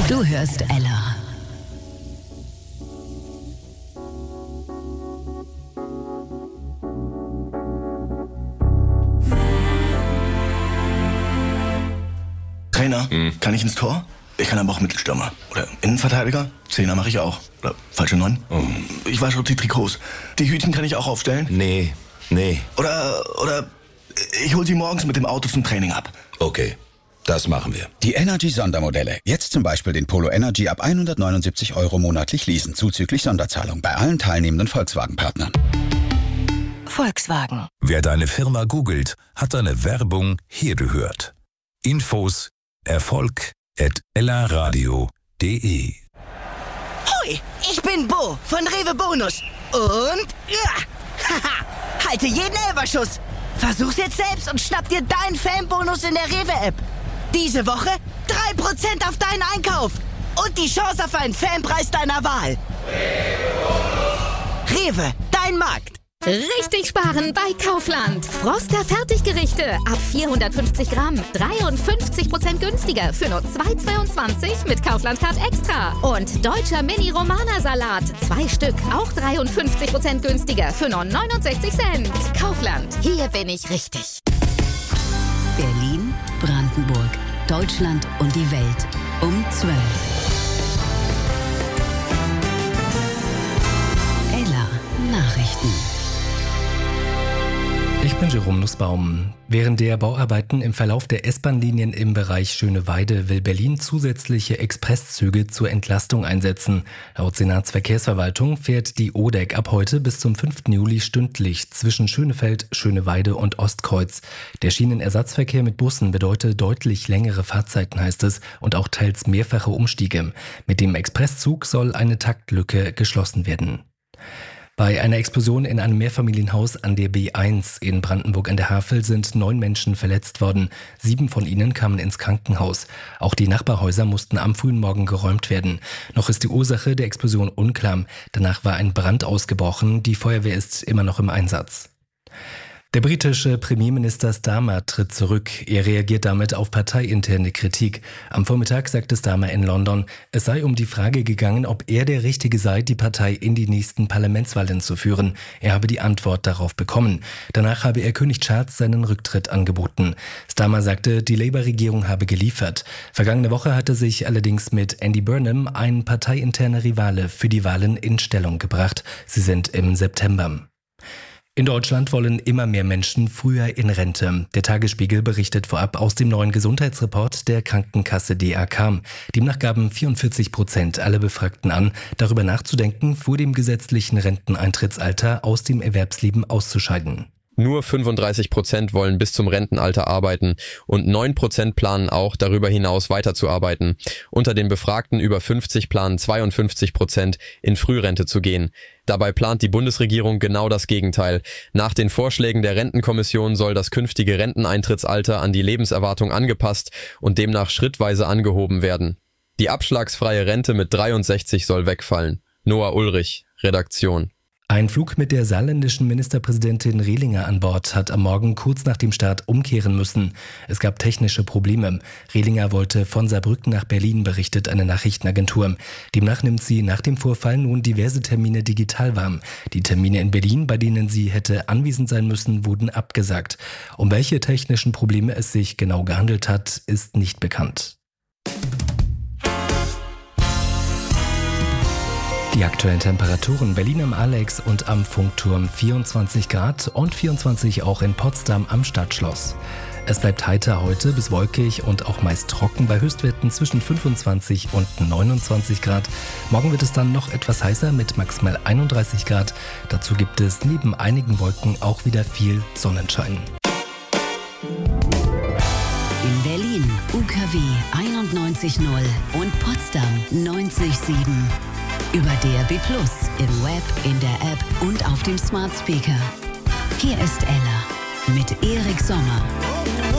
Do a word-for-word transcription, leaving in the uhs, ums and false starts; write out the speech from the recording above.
Du hörst Ella. Trainer, hm. kann ich ins Tor? Ich kann aber auch Mittelstürmer. Oder Innenverteidiger? Zehner mache ich auch. Oder falsche Neun? Oh. Ich wasche auch die Trikots. Die Hütchen kann ich auch aufstellen? Nee, nee. Oder, oder ich hol sie morgens mit dem Auto zum Training ab. Okay, das machen wir. Die Energy-Sondermodelle. Jetzt zum Beispiel den Polo Energy ab hundertneunundsiebzig Euro monatlich leasen, zuzüglich Sonderzahlung bei allen teilnehmenden Volkswagen-Partnern. Volkswagen. Wer deine Firma googelt, hat deine Werbung hier gehört. Infos Erfolg at ellaradio punkt de. Hoi, ich bin Bo von Rewe Bonus. Und ja, haha, halte jeden Elberschuss. Versuch's jetzt selbst und schnapp dir deinen Fanbonus in der Rewe-App. Diese Woche drei Prozent auf deinen Einkauf. Und die Chance auf einen Fanpreis deiner Wahl. Rewe, dein Markt. Richtig sparen bei Kaufland. Froster Fertiggerichte ab vierhundertfünfzig Gramm. dreiundfünfzig Prozent günstiger für nur zwei Euro zweiundzwanzig mit Kaufland Card Extra. Und deutscher Mini-Romana-Salat. Zwei Stück, auch dreiundfünfzig Prozent günstiger für nur neunundsechzig Cent. Kaufland, hier bin ich richtig. Berlin, Brandenburg, Deutschland und die Welt um zwölf. Ella Nachrichten. Ich bin Jerome Nussbaum. Während der Bauarbeiten im Verlauf der S-Bahn-Linien im Bereich Schöneweide will Berlin zusätzliche Expresszüge zur Entlastung einsetzen. Laut Senatsverkehrsverwaltung fährt die O D E C ab heute bis zum fünften Juli stündlich zwischen Schönefeld, Schöneweide und Ostkreuz. Der Schienenersatzverkehr mit Bussen bedeutet deutlich längere Fahrzeiten, heißt es, und auch teils mehrfache Umstiege. Mit dem Expresszug soll eine Taktlücke geschlossen werden. Bei einer Explosion in einem Mehrfamilienhaus an der B eins in Brandenburg an der Havel sind neun Menschen verletzt worden. Sieben von ihnen kamen ins Krankenhaus. Auch die Nachbarhäuser mussten am frühen Morgen geräumt werden. Noch ist die Ursache der Explosion unklar. Danach war ein Brand ausgebrochen. Die Feuerwehr ist immer noch im Einsatz. Der britische Premierminister Starmer tritt zurück. Er reagiert damit auf parteiinterne Kritik. Am Vormittag sagte Starmer in London, es sei um die Frage gegangen, ob er der Richtige sei, die Partei in die nächsten Parlamentswahlen zu führen. Er habe die Antwort darauf bekommen. Danach habe er König Charles seinen Rücktritt angeboten. Starmer sagte, die Labour-Regierung habe geliefert. Vergangene Woche hatte sich allerdings mit Andy Burnham ein parteiinterner Rivale für die Wahlen in Stellung gebracht. Sie sind im September. In Deutschland wollen immer mehr Menschen früher in Rente. Der Tagesspiegel berichtet vorab aus dem neuen Gesundheitsreport der Krankenkasse D A K. Demnach gaben vierundvierzig Prozent aller Befragten an, darüber nachzudenken, vor dem gesetzlichen Renteneintrittsalter aus dem Erwerbsleben auszuscheiden. Nur fünfunddreißig Prozent wollen bis zum Rentenalter arbeiten und neun Prozent planen auch, darüber hinaus weiterzuarbeiten. Unter den Befragten über fünfzig planen zweiundfünfzig Prozent, in Frührente zu gehen. Dabei plant die Bundesregierung genau das Gegenteil. Nach den Vorschlägen der Rentenkommission soll das künftige Renteneintrittsalter an die Lebenserwartung angepasst und demnach schrittweise angehoben werden. Die abschlagsfreie Rente mit dreiundsechzig soll wegfallen. Noah Ulrich, Redaktion. Ein Flug mit der saarländischen Ministerpräsidentin Rehlinger an Bord hat am Morgen kurz nach dem Start umkehren müssen. Es gab technische Probleme. Rehlinger wollte von Saarbrücken nach Berlin, berichtet eine Nachrichtenagentur. Demnach nimmt sie nach dem Vorfall nun diverse Termine digital wahr. Die Termine in Berlin, bei denen sie hätte anwesend sein müssen, wurden abgesagt. Um welche technischen Probleme es sich genau gehandelt hat, ist nicht bekannt. Die aktuellen Temperaturen: Berlin am Alex und am Funkturm vierundzwanzig Grad und vierundzwanzig auch in Potsdam am Stadtschloss. Es bleibt heiter heute bis wolkig und auch meist trocken bei Höchstwerten zwischen fünfundzwanzig und neunundzwanzig Grad. Morgen wird es dann noch etwas heißer mit maximal einunddreißig Grad. Dazu gibt es neben einigen Wolken auch wieder viel Sonnenschein. In Berlin U K W einundneunzig Komma null und Potsdam neunzig Komma sieben. Über D A B plus, im Web, in der App und auf dem Smart Speaker. Hier ist Ella mit Erik Sommer.